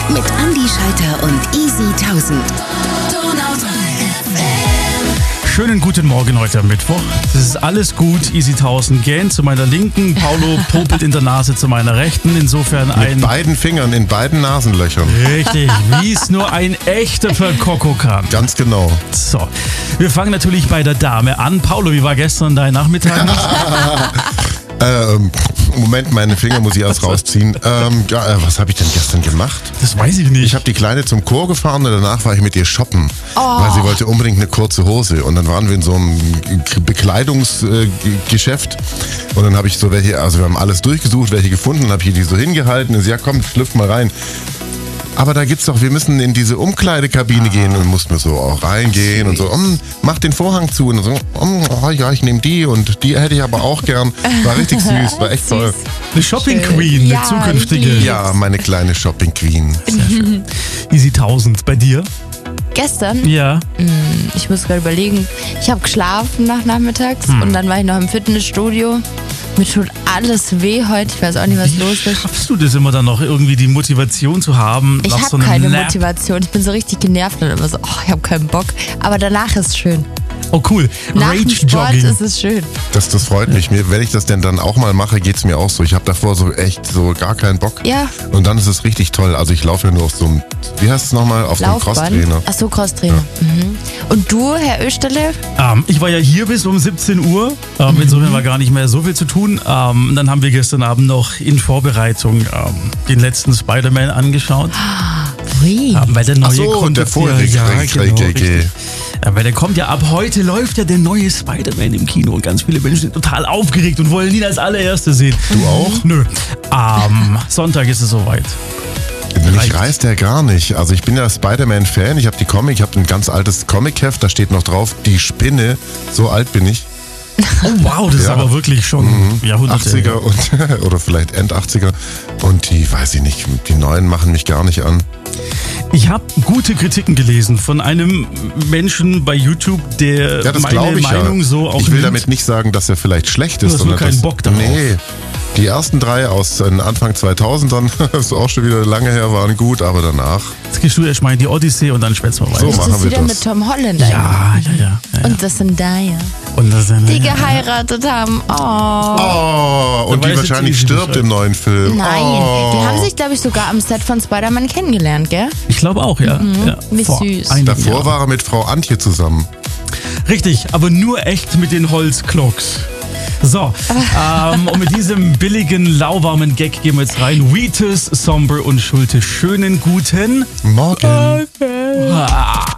mit Andi Schalter und Easy 1000. Schönen guten Morgen heute am Mittwoch. Das ist alles gut. Easy 1000 gähnt zu meiner Linken. Paulo popelt in der Nase zu meiner Rechten. Insofern Mit beiden Fingern in beiden Nasenlöchern. Richtig, wie es nur ein echter Verkoko kann. Ganz genau. So, wir fangen natürlich bei der Dame an. Paulo, wie war gestern dein Nachmittag? Moment, meine Finger muss ich erst rausziehen. Was habe ich denn gestern gemacht? Das weiß ich nicht. Ich habe die Kleine zum Chor gefahren und danach war ich mit ihr shoppen, weil sie wollte unbedingt eine kurze Hose. Und dann waren wir in so einem Bekleidungsgeschäft und dann habe ich so welche, also wir haben alles durchgesucht, welche gefunden, dann habe ich die so hingehalten und sie, ja komm, schlüpf mal rein. Aber da gibt's doch, wir müssen in diese Umkleidekabine gehen und mussten wir so auch reingehen und so, mach den Vorhang zu und so, ja, ich nehme die und die hätte ich aber auch gern. War richtig süß, war echt toll. Eine Shopping Queen, eine zukünftige. Ja, meine kleine Shopping Queen. Sehr schön. Easy 1000, bei dir? Gestern? Ja. Ich muss gerade überlegen. Ich habe geschlafen nachmittags und dann war ich noch im Fitnessstudio. Mir tut alles weh heute. Ich weiß auch nicht, was los ist. Schaffst du das immer dann noch, irgendwie die Motivation zu haben? Ich habe keine Motivation. Ich bin so richtig genervt und immer so, ich habe keinen Bock. Aber danach ist es schön. Oh cool, Nach dem Sport ist es schön. Das freut mich. Wenn ich das denn dann auch mal mache, geht's mir auch so. Ich habe davor so echt so gar keinen Bock. Ja. Und dann ist es richtig toll. Also ich laufe ja nur auf so einem, wie heißt es nochmal? Auf dem Crosstrainer. Ach so, Crosstrainer. Ja. Mhm. Und du, Herr Österle? Ich war ja hier bis um 17 Uhr. Insofern war gar nicht mehr so viel zu tun. Dann haben wir gestern Abend noch in Vorbereitung den letzten Spider-Man angeschaut. Ui. Weil der neue kommt der vorherige. Weil der kommt ja ab heute, läuft ja der neue Spider-Man im Kino und ganz viele Menschen sind total aufgeregt und wollen ihn als allererste sehen. Du auch? Nö. Am Sonntag ist es soweit. Mich reißt der gar nicht. Also ich bin ja Spider-Man-Fan, ich habe ich habe ein ganz altes Comic-Heft, da steht noch drauf, die Spinne, so alt bin ich. Oh wow, das ist aber wirklich schon Jahrhunderte. 80er oder vielleicht End 80er und die, weiß ich nicht, die neuen machen mich gar nicht an. Ich habe gute Kritiken gelesen von einem Menschen bei YouTube, der meine Meinung so auch Ich will damit nicht sagen, dass er vielleicht schlecht ist. Du hast nur keinen Bock darauf. Nee, die ersten 3 aus den Anfang 2000ern, das ist auch schon wieder lange her, waren gut, aber danach... Jetzt gehst du erstmal in die Odyssee und dann schwätzen wir weiter. So machen wir wieder das. Mit Tom Holland. Ja. Und das sind Daya. Die geheiratet haben. Und die wahrscheinlich stirbt im neuen Film. Nein, die haben sich, glaube ich, sogar am Set von Spider-Man kennengelernt, gell? Ich glaube auch, ja. Wie süß. Davor war er mit Frau Antje zusammen. Richtig, aber nur echt mit den Holzklocks. So, und mit diesem billigen, lauwarmen Gag gehen wir jetzt rein. Wheatus, Somber und Schulte. Schönen guten Morgen. Okay.